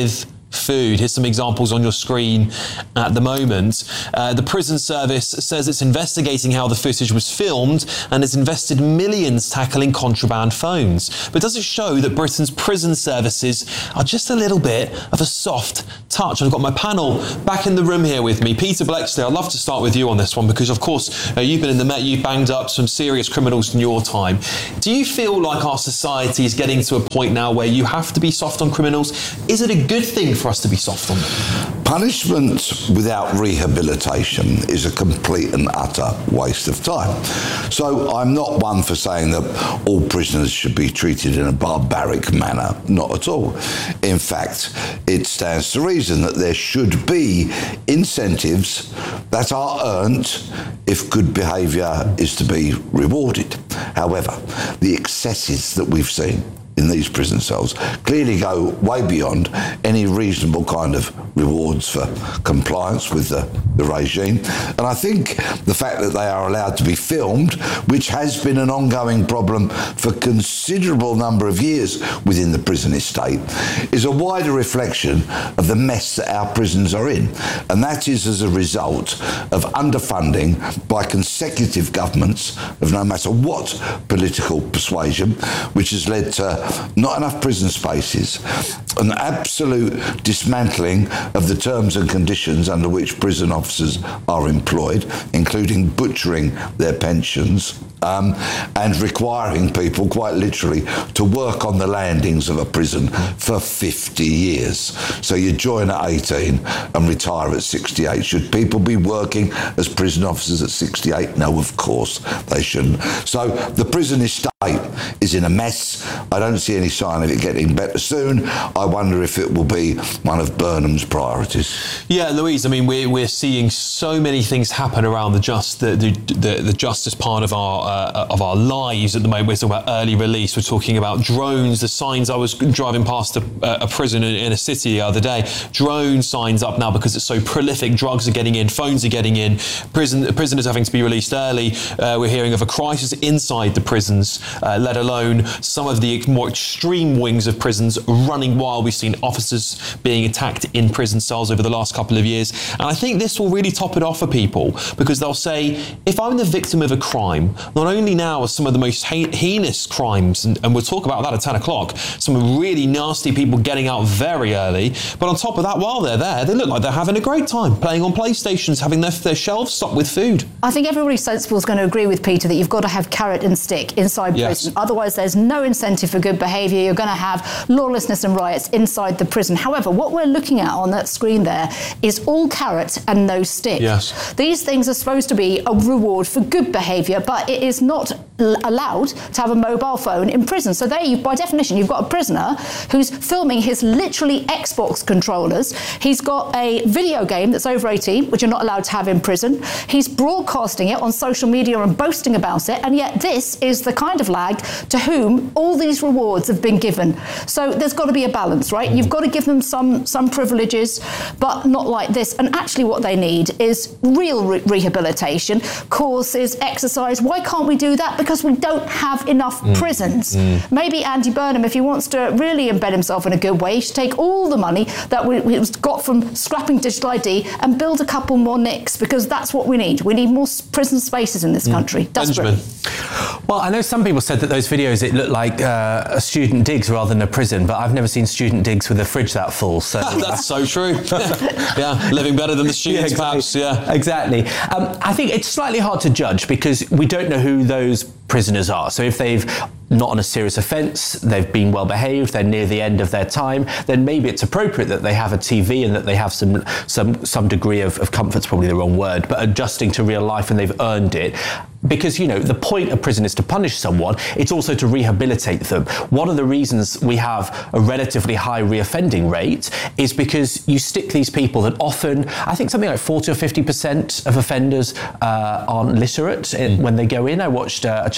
food. Here's some examples on your screen at the moment. Uh, the prison service says it's investigating how the footage was filmed and has invested millions tackling contraband phones. But does it show that Britain's prison services are just a little bit of a soft touch? I've got my panel back in the room here with me. Peter Bleksley, I'd love to start with you on this one because, of course, uh, you've been in the Met, you've banged up some serious criminals in your time. Do you feel like our society is getting to a point now where you have to be soft on criminals? Is it a good thing for us to be soft on them? Punishment without rehabilitation is a complete and utter waste of time. So I'm not one for saying that all prisoners should be treated in a barbaric manner, not at all. In fact, it stands to reason that there should be incentives that are earned if good behaviour is to be rewarded. However, the excesses that we've seen in these prison cells clearly go way beyond any reasonable kind of rewards for compliance with the, the regime. And I think the fact that they are allowed to be filmed, which has been an ongoing problem for a considerable number of years within the prison estate, is a wider reflection of the mess that our prisons are in. And that is as a result of underfunding by consecutive governments of no matter what political persuasion, which has led to not enough prison spaces, an absolute dismantling of the terms and conditions under which prison officers are employed, including butchering their pensions, um, and requiring people, quite literally, to work on the landings of a prison for fifty years. So you join at eighteen and retire at sixty-eight. Should people be working as prison officers at sixty-eight? No, of course they shouldn't. So the prison estate is in a mess. I don't see any sign of it getting better soon. I wonder if it will be one of Burnham's priorities. Yeah, Louise, I mean, we're, we're seeing so many things happen around the just the, the, the, the justice part of our uh, of our lives at the moment. We're talking about early release. We're talking about drones. The signs. I was driving past a, a prison in, in a city the other day. Drone signs up now because it's so prolific. Drugs are getting in. Phones are getting in. Prison prisoners having to be released early. Uh, we're hearing of a crisis inside the prisons, uh, let alone some of the more extreme wings of prisons running wild. We've seen officers being attacked in prison cells over the last couple of years. And I think this will really top it off for people because they'll say, if I'm the victim of a crime, not only now are some of the most heinous crimes, and, and we'll talk about that at ten o'clock, some really nasty people getting out very early, but on top of that, while they're there, they look like they're having a great time, playing on PlayStations, having their, their shelves stocked with food. I think everybody sensible is going to agree with Peter that you've got to have carrot and stick inside Yes. prison. Otherwise, there's no incentive for good behaviour. You're going to have lawlessness and riots inside the prison. However, what we're looking at on that screen there is all carrot and no stick. Yes. These things are supposed to be a reward for good behaviour, but it is not l- allowed to have a mobile phone in prison. So there, you, by definition, you've got a prisoner who's filming his literally Xbox controllers. He's got a video game that's over eighteen, which you're not allowed to have in prison. He's broadcasting it on social media and boasting about it, and yet this is the kind of lag to whom all these rewards have been given. So there's got to be a balance, right? You've got to give them some some privileges, but not like this. And actually what they need is real re- rehabilitation, courses, exercise. Why can't we do that? Because we don't have enough mm. prisons. Mm. Maybe Andy Burnham, if he wants to really embed himself in a good way, he should take all the money that we, we got from scrapping digital I D and build a couple more N I Cs, because that's what we need. We need more prison spaces in this mm. country. Desperate. Well, I know some people said that those videos, it looked like uh, a student digs rather than a prison, but I've never seen student digs with a fridge that full. So that's so true. Yeah, living better than the students, yeah, exactly. perhaps. Yeah, exactly. Um, I think it's slightly hard to judge because we don't know who those prisoners are. So if they've not on a serious offence, they've been well behaved, they're near the end of their time, then maybe it's appropriate that they have a T V and that they have some some some degree of, of comfort's probably the wrong word, but adjusting to real life, and they've earned it. Because, you know, the point of prison is to punish someone, it's also to rehabilitate them. One of the reasons we have a relatively high reoffending rate is because you stick these people that often, I think something like forty or fifty percent of offenders uh, aren't literate mm. when they go in. I watched uh, a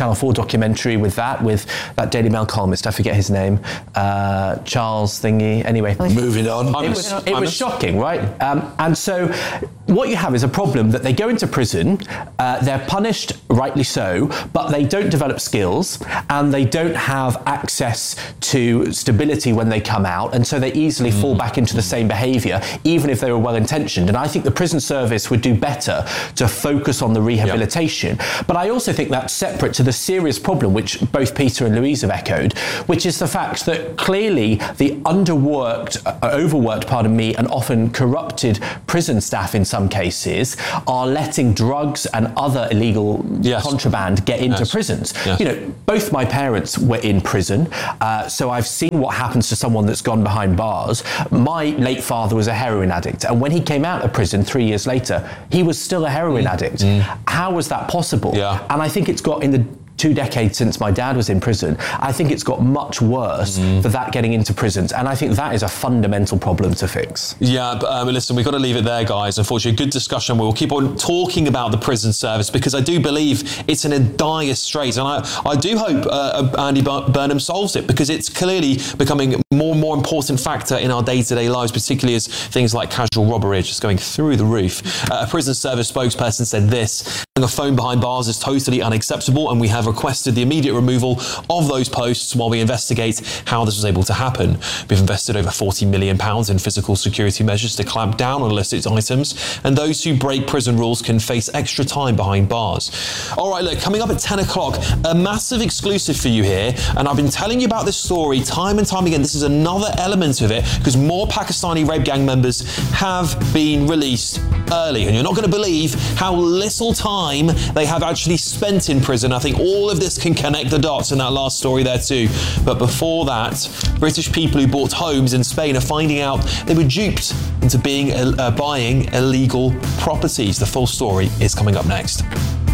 Channel four documentary with that, with that Daily Mail columnist, I forget his name, uh, Charles Thingy. Anyway. Moving on. It was, it was shocking, right? Um, and so what you have is a problem that they go into prison, uh, they're punished, rightly so, but they don't develop skills and they don't have access to stability when they come out, and so they easily mm. fall back into the same behaviour, even if they were well-intentioned. And I think the prison service would do better to focus on the rehabilitation. Yep. But I also think that's separate to the serious problem, which both Peter and Louise have echoed, which is the fact that clearly the underworked, uh, overworked, pardon me, and often corrupted prison staff in some cases are letting drugs and other illegal yes. contraband get into yes. prisons. Yes. You know, both my parents were in prison, uh, so I've seen what happens to someone that's gone behind bars. My late father was a heroin addict, and when he came out of prison three years later, he was still a heroin mm. addict. Mm. How was that possible? Yeah. And I think it's got in the two decades since my dad was in prison, I think it's got much worse mm. for that getting into prisons. And I think that is a fundamental problem to fix. Yeah, but um, listen, we've got to leave it there, guys. Unfortunately, good discussion. We'll keep on talking about the prison service because I do believe it's in a dire straits. And I, I do hope uh, Andy Burnham solves it because it's clearly becoming a more and more important factor in our day-to-day lives, particularly as things like casual robbery are just going through the roof. Uh, a prison service spokesperson said this: "A phone behind bars is totally unacceptable, and we have requested the immediate removal of those posts while we investigate how this was able to happen. We've invested over forty million pounds in physical security measures to clamp down on illicit items, and those who break prison rules can face extra time behind bars." All right, look, coming up at ten o'clock, a massive exclusive for you here, and I've been telling you about this story time and time again. This is another element of it because more Pakistani rape gang members have been released early, and you're not going to believe how little time they have actually spent in prison. I think all of this can connect the dots in that last story there too. But before that, British people who bought homes in Spain are finding out they were duped into being uh, buying illegal properties. The full story is coming up next.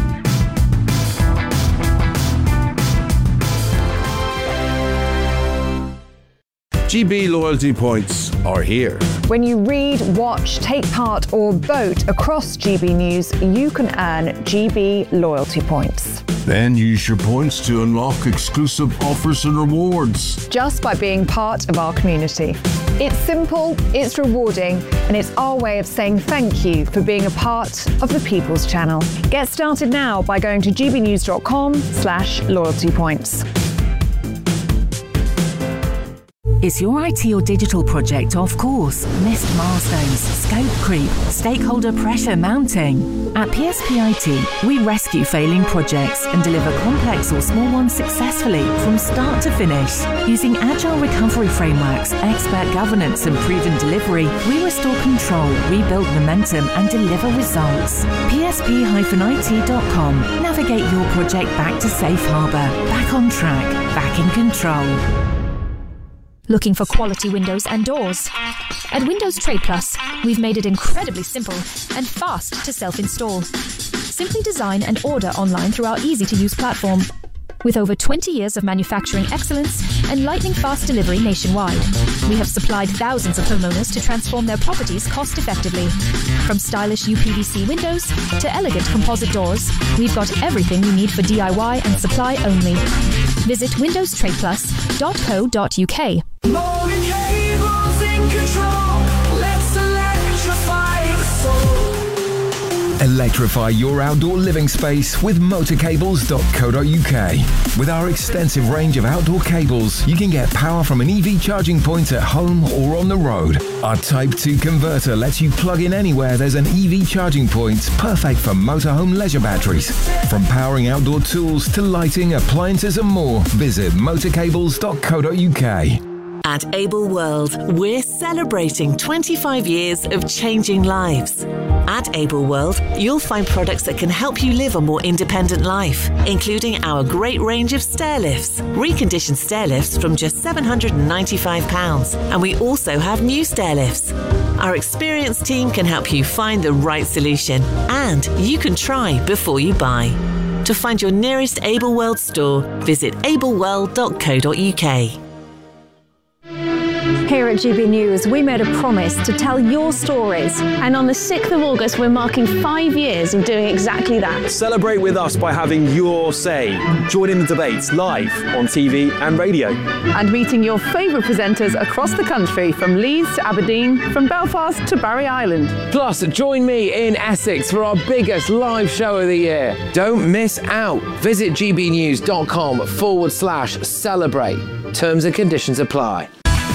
G B loyalty points are here. When you read, watch, take part or vote across G B News, you can earn G B loyalty points. Then use your points to unlock exclusive offers and rewards. Just by being part of our community. It's simple, it's rewarding, and it's our way of saying thank you for being a part of the People's Channel. Get started now by going to gbnews.com slash loyalty points. Is your I T or digital project off course? Missed milestones, scope creep, stakeholder pressure mounting? At P S P I T, we rescue failing projects and deliver complex or small ones successfully from start to finish. Using agile recovery frameworks, expert governance and proven delivery, we restore control, rebuild momentum and deliver results. P S P I T dot com. Navigate your project back to safe harbour, back on track, back in control. Looking for quality windows and doors? At Windows Trade Plus, we've made it incredibly simple and fast to self-install. Simply design and order online through our easy-to-use platform. With over twenty years of manufacturing excellence and lightning-fast delivery nationwide, we have supplied thousands of homeowners to transform their properties cost-effectively. From stylish U P V C windows to elegant composite doors, we've got everything you need for D I Y and supply only. Visit windows trade plus dot co dot U K. Molding cables in control. Let's electrify the soul. Electrify your outdoor living space with motor cables dot co dot U K. With our extensive range of outdoor cables, you can get power from an E V charging point at home or on the road. Our Type two converter lets you plug in anywhere there's an E V charging point, perfect for motorhome leisure batteries. From powering outdoor tools to lighting, appliances and more, visit motor cables dot co dot U K. At Able World, we're celebrating twenty-five years of changing lives. At Able World, you'll find products that can help you live a more independent life, including our great range of stair lifts, reconditioned stair lifts from just seven hundred ninety-five pounds, and we also have new stair lifts. Our experienced team can help you find the right solution, and you can try before you buy. To find your nearest Able World store, visit able world dot co dot U K. Here at G B News, we made a promise to tell your stories. And on the sixth of August, we're marking five years of doing exactly that. Celebrate with us by having your say. Join in the debates live on T V and radio. And meeting your favourite presenters across the country, from Leeds to Aberdeen, from Belfast to Barry Island. Plus, join me in Essex for our biggest live show of the year. Don't miss out. Visit gbnews.com forward slash celebrate. Terms and conditions apply.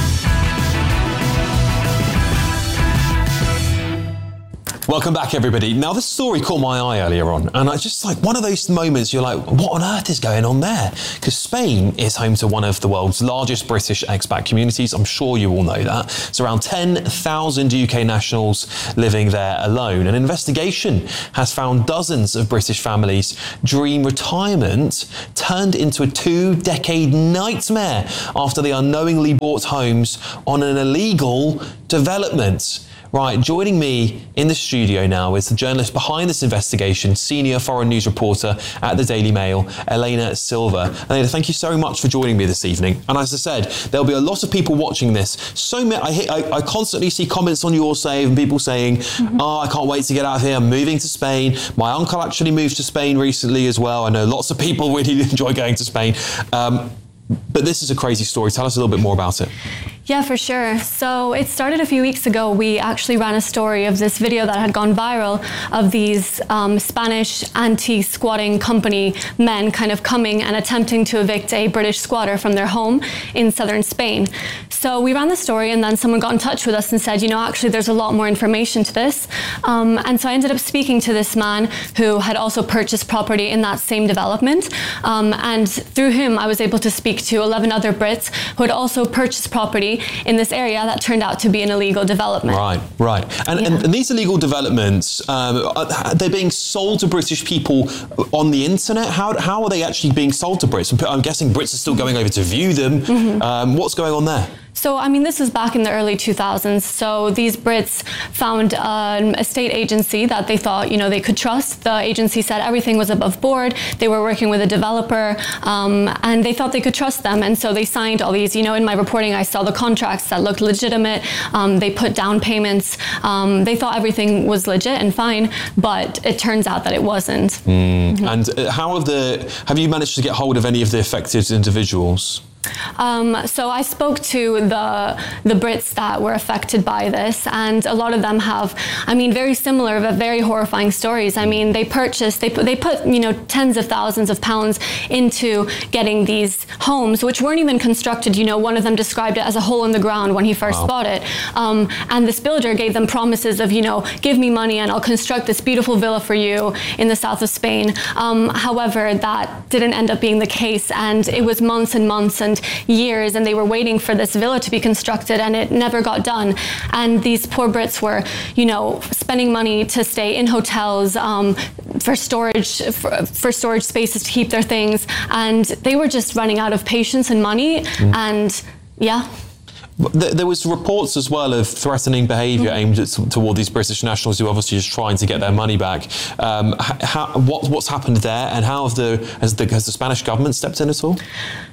Welcome back, everybody. Now, this story caught my eye earlier on, and I just like one of those moments you're like, what on earth is going on there? Because Spain is home to one of the world's largest British expat communities. I'm sure you all know that. It's around ten thousand U K nationals living there alone. An investigation has found dozens of British families' dream retirement turned into a two-decade nightmare after they unknowingly bought homes on an illegal development. Right, joining me in the studio now is the journalist behind this investigation, senior foreign news reporter at the Daily Mail, Elena Silva. Elena, thank you so much for joining me this evening. And as I said, there'll be a lot of people watching this. So many, I, I, I constantly see comments on your save and people saying, mm-hmm. oh, I can't wait to get out of here. I'm moving to Spain. My uncle actually moved to Spain recently as well. I know lots of people really enjoy going to Spain. Um, but this is a crazy story. Tell us a little bit more about it. Yeah, for sure. So it started a few weeks ago. We actually ran a story of this video that had gone viral of these um, Spanish anti-squatting company men kind of coming and attempting to evict a British squatter from their home in southern Spain. So we ran the story, and then someone got in touch with us and said, you know, actually there's a lot more information to this. Um, and so I ended up speaking to this man who had also purchased property in that same development. Um, and through him, I was able to speak to eleven other Brits who had also purchased property in this area that turned out to be an illegal development. Right, right. And, yeah. and, and these illegal developments, um, are they being sold to British people on the internet? How, how are they actually being sold to Brits? I'm guessing Brits are still going over to view them. Mm-hmm. Um, what's going on there? So, I mean, this was back in the early two thousands. So these Brits found an estate agency that they thought, you know, they could trust. The agency said everything was above board. They were working with a developer, um, and they thought they could trust them. And so they signed all these, you know, in my reporting, I saw the contracts that looked legitimate. Um, they put down payments. Um, they thought everything was legit and fine, but it turns out that it wasn't. Mm. Mm-hmm. And how have the, have you managed to get hold of any of the affected individuals? Um, so I spoke to the the Brits that were affected by this, and a lot of them have, I mean, very similar but very horrifying stories. I mean, they purchased, they put, they put, you know, tens of thousands of pounds into getting these homes, which weren't even constructed. You know, one of them described it as a hole in the ground when he first wow. bought it. Um, and this builder gave them promises of, you know, give me money and I'll construct this beautiful villa for you in the south of Spain. Um, however, that didn't end up being the case, and it was months and months and years, and they were waiting for this villa to be constructed, and it never got done. And these poor Brits were, you know, spending money to stay in hotels, um, for storage, for, for storage spaces to keep their things, and they were just running out of patience and money. Mm. And yeah. There was reports as well of threatening behaviour mm-hmm. aimed at, toward these British nationals who are obviously just trying to get their money back. Um, how, what, what's happened there, and how have the has, the has the Spanish government stepped in at all?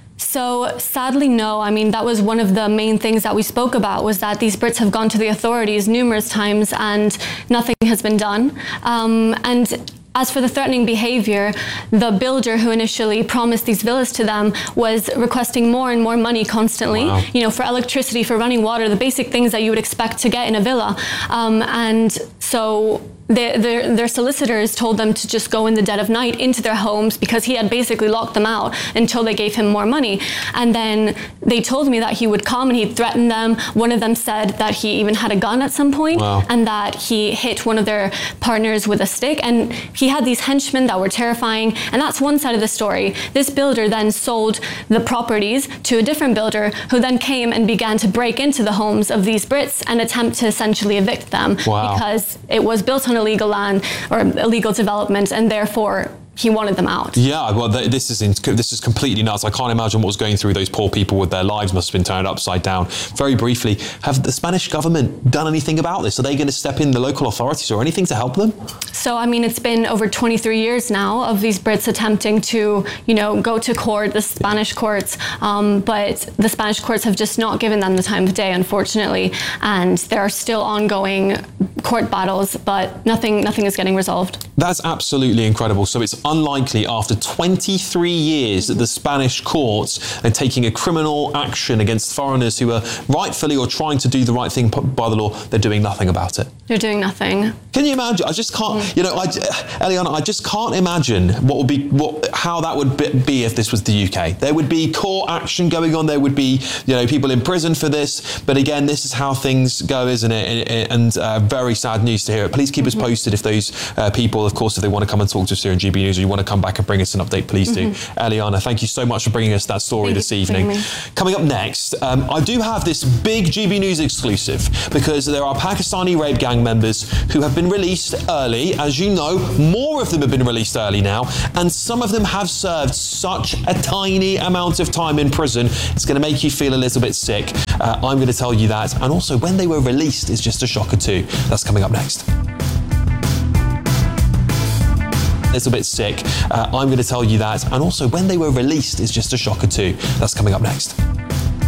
So sadly, no. I mean, that was one of the main things that we spoke about, was that these Brits have gone to the authorities numerous times and nothing has been done. Um, and as for the threatening behavior, the builder who initially promised these villas to them was requesting more and more money constantly, wow. you know, for electricity, for running water, the basic things that you would expect to get in a villa. Um, and so Their, their, their solicitors told them to just go in the dead of night into their homes, because he had basically locked them out until they gave him more money. And then they told me that he would come and he'd threaten them. One of them said that he even had a gun at some point, wow. and that he hit one of their partners with a stick. And he had these henchmen that were terrifying. And that's one side of the story. This builder then sold the properties to a different builder, who then came and began to break into the homes of these Brits and attempt to essentially evict them, wow. because it was built on illegal land or illegal development, and therefore he wanted them out. Yeah, well, th- this is in, this is completely nuts. I can't imagine what was going through those poor people. With their lives must have been turned upside down. Very briefly, have the Spanish government done anything about this? Are they going to step in, the local authorities, or anything to help them? So, I mean, it's been over twenty-three years now of these Brits attempting to, you know, go to court, the Spanish courts, um, but the Spanish courts have just not given them the time of day, unfortunately, and there are still ongoing court battles, but nothing, nothing is getting resolved. That's absolutely incredible. So it's unlikely after twenty-three years that the Spanish courts are taking a criminal action against foreigners who are rightfully or trying to do the right thing by the law. They're doing nothing about it. They're doing nothing. Can you imagine? I just can't, you know, I, Eliana, I just can't imagine what would be, what, how that would be if this was the U K. There would be court action going on. There would be, you know, people in prison for this. But again, this is how things go, isn't it? And uh, very sad news to hear it. Please keep mm-hmm. us posted if those uh, people, of course, if they want to come and talk to us here in G B News, or you want to come back and bring us an update, please mm-hmm. do. Eliana, thank you so much for bringing us that story thank this evening. Coming up next, um, I do have this big G B News exclusive because there are Pakistani rape gang members who have been released early. As you know, more of them have been released early now, and some of them have served such a tiny amount of time in prison, it's going to make you feel a little bit sick. Uh, I'm going to tell you that. And also, when they were released is just a shocker too. That's coming up next. A little bit sick. Uh, I'm going to tell you that. And also, when they were released is just a shocker too. That's coming up next.